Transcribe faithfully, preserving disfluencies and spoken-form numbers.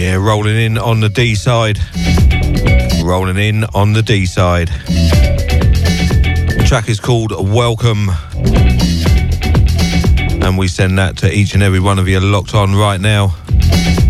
Yeah, rolling in on the D side. Rolling in on the D side. The track is called Welcome. And we send that to each and every one of you locked on right now.